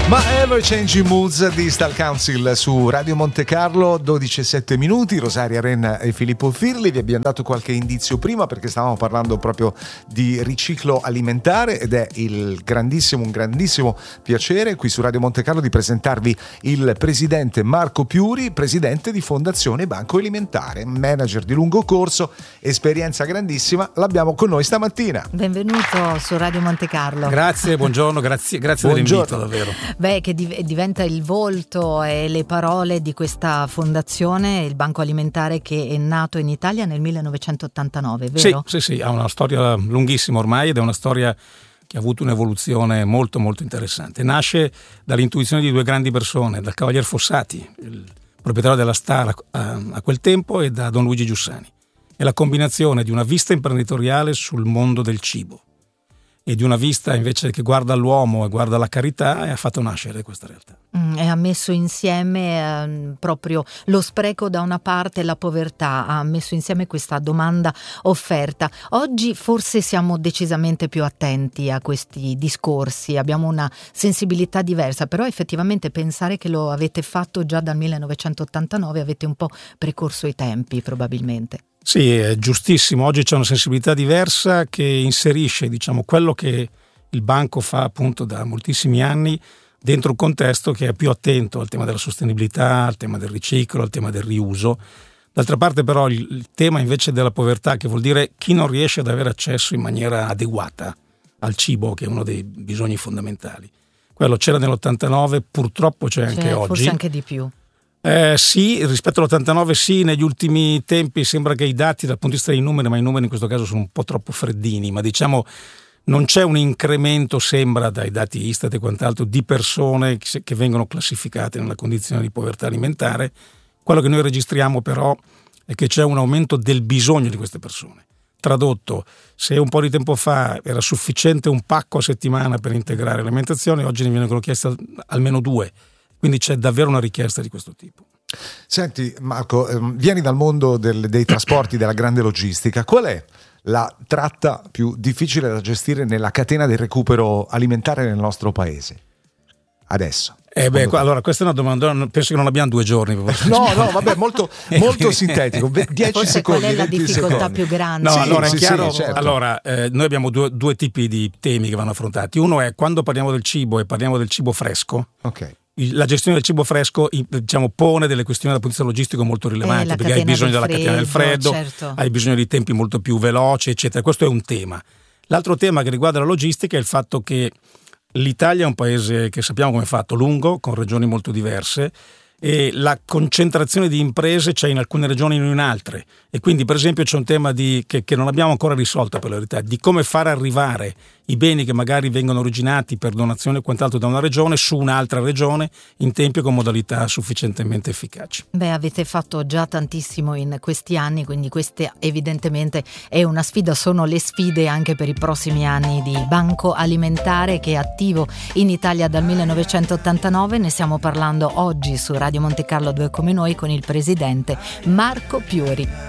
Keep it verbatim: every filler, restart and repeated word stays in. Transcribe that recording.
Ma Ever Changing Moods di Style Council su Radio Monte Carlo, dodici e sette minuti. Rosaria Renna e Filippo Firli. Vi abbiamo dato qualche indizio prima perché stavamo parlando proprio di riciclo alimentare ed è il grandissimo, un grandissimo piacere qui su Radio Monte Carlo di presentarvi il presidente Marco Piuri, presidente di Fondazione Banco Alimentare, manager di lungo corso, esperienza grandissima. L'abbiamo con noi stamattina. Benvenuto su Radio Monte Carlo. Grazie, buongiorno, grazie, grazie Buongiorno. dell'invito, davvero. Beh, che div- diventa il volto e le parole di questa fondazione, il Banco Alimentare, che è nato in Italia nel millenovecentottantanove, vero? Sì, sì, sì, ha una storia lunghissima ormai ed è una storia che ha avuto un'evoluzione molto molto interessante. Nasce dall'intuizione di due grandi persone, dal Cavalier Fossati, il proprietario della Star a, a quel tempo, e da Don Luigi Giussani. È la combinazione di una vista imprenditoriale sul mondo del cibo e di una vista invece che guarda all'uomo e guarda alla carità, e ha fatto nascere questa realtà. Mm, e ha messo insieme eh, proprio lo spreco da una parte e la povertà, ha messo insieme questa domanda offerta. Oggi forse siamo decisamente più attenti a questi discorsi, abbiamo una sensibilità diversa, però effettivamente pensare che lo avete fatto già dal millenovecentottantanove, avete un po' precorso i tempi probabilmente. Sì, è giustissimo. Oggi c'è una sensibilità diversa che inserisce, diciamo, quello che il banco fa appunto da moltissimi anni dentro un contesto che è più attento al tema della sostenibilità, al tema del riciclo, al tema del riuso. D'altra parte però il, il tema invece della povertà, che vuol dire chi non riesce ad avere accesso in maniera adeguata al cibo, che è uno dei bisogni fondamentali. Quello c'era nell'ottantanove, purtroppo c'è anche Cioè, oggi. forse anche di più. Eh, sì, rispetto all'ottantanove sì, negli ultimi tempi sembra che i dati dal punto di vista dei numeri, ma i numeri in questo caso sono un po' troppo freddini, ma diciamo non c'è un incremento, sembra dai dati Istat e quant'altro, di persone che vengono classificate nella condizione di povertà alimentare. Quello che noi registriamo però è che c'è un aumento del bisogno di queste persone. Tradotto, se un po' di tempo fa era sufficiente un pacco a settimana per integrare l'alimentazione, oggi ne vengono chieste almeno due. Quindi c'è davvero una richiesta di questo tipo. Senti Marco, ehm, vieni dal mondo del, dei trasporti, della grande logistica. Qual è la tratta più difficile da gestire nella catena del recupero alimentare nel nostro paese adesso? Eh beh, qua, allora questa è una domanda, penso che non abbiamo due giorni per no no vabbè molto, molto sintetico, dieci secondi. Qual è la difficoltà secondi. più grande? No, Sì, allora sì, è chiaro, sì, certo. allora eh, noi abbiamo due, due tipi di temi che vanno affrontati. Uno è quando parliamo del cibo e parliamo del cibo fresco. Ok. La gestione del cibo fresco, diciamo, pone delle questioni dal punto di vista logistico molto rilevanti, eh, perché hai bisogno della freddo, catena del freddo, certo. Hai bisogno di tempi molto più veloci, eccetera. Questo è un tema. L'altro tema che riguarda la logistica è il fatto che l'Italia è un paese che sappiamo come è fatto, lungo, con regioni molto diverse, e la concentrazione di imprese c'è in alcune regioni e non in altre, e quindi per esempio c'è un tema di, che, che non abbiamo ancora risolto per la verità, di come fare arrivare i beni che magari vengono originati per donazione o quant'altro da una regione su un'altra regione in tempi e con modalità sufficientemente efficaci. Beh, avete fatto già tantissimo in questi anni, quindi questa evidentemente è una sfida, sono le sfide anche per i prossimi anni di Banco Alimentare, che è attivo in Italia dal millenovecentottantanove. Ne stiamo parlando oggi su Radio Monte Carlo due come noi con il presidente Marco Piuri.